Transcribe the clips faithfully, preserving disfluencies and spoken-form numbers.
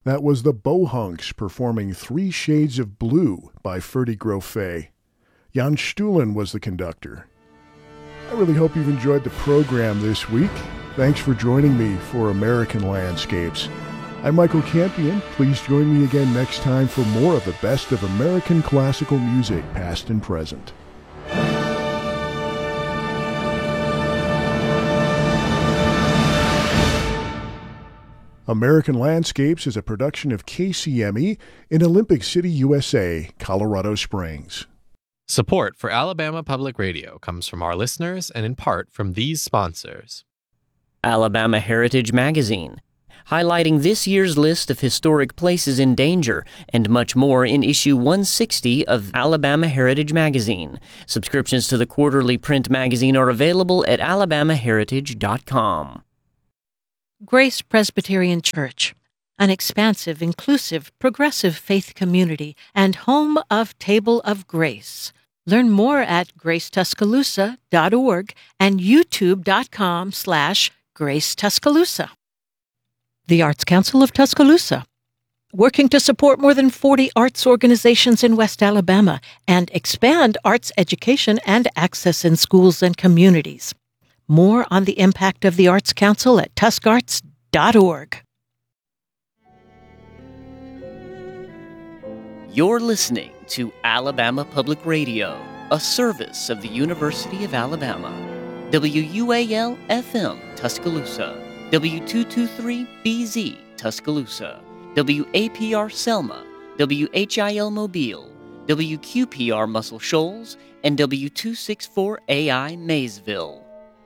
That was the Bohunks performing Three Shades of Blue by Ferdy Grofé. Jan Stuhlen was the conductor. I really hope you've enjoyed the program this week. Thanks for joining me for American Landscapes. I'm Michael Campion. Please join me again next time for more of the best of American classical music, past and present. American Landscapes is a production of K C M E in Olympic City, U S A, Colorado Springs. Support for Alabama Public Radio comes from our listeners and in part from these sponsors. Alabama Heritage Magazine, highlighting this year's list of historic places in danger and much more in issue one sixty of Alabama Heritage Magazine. Subscriptions to the quarterly print magazine are available at alabama heritage dot com. Grace Presbyterian Church, an expansive, inclusive, progressive faith community and home of Table of Grace. Learn more at grace tuscaloosa dot org and youtube.com slash Grace Tuscaloosa. The Arts Council of Tuscaloosa, working to support more than forty arts organizations in West Alabama and expand arts education and access in schools and communities. More on the impact of the Arts Council at tusk arts dot org. You're listening to Alabama Public Radio, a service of the University of Alabama. W U A L F M Tuscaloosa, W two twenty-three B Z Tuscaloosa, W A P R Selma, W H I L Mobile, W Q P R Muscle Shoals, and W two sixty-four A I Maysville.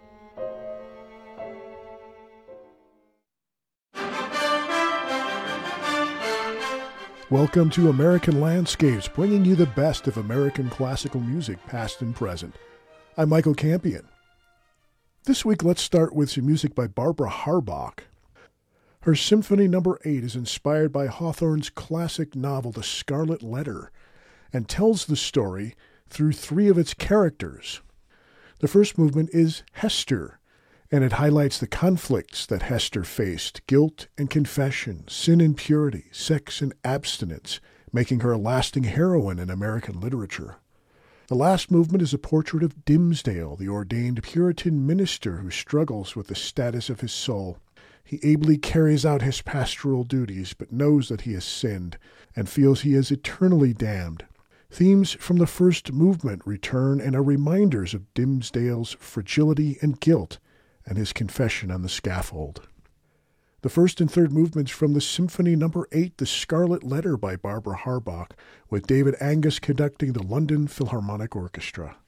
Welcome to American Landscapes, bringing you the best of American classical music, past and present. I'm Michael Campion. This week, let's start with some music by Barbara Harbach. Her Symphony Number eight is inspired by Hawthorne's classic novel, The Scarlet Letter, and tells the story through three of its characters. The first movement is Hester, and it highlights the conflicts that Hester faced: guilt and confession, sin and purity, sex and abstinence, making her a lasting heroine in American literature. The last movement is a portrait of Dimmesdale, the ordained Puritan minister who struggles with the status of his soul. He ably carries out his pastoral duties, but knows that he has sinned and feels he is eternally damned. Themes from the first movement return and are reminders of Dimmesdale's fragility and guilt, and his confession on the scaffold. The first and third movements from the Symphony Number eight, The Scarlet Letter by Barbara Harbach, with David Angus conducting the London Philharmonic Orchestra.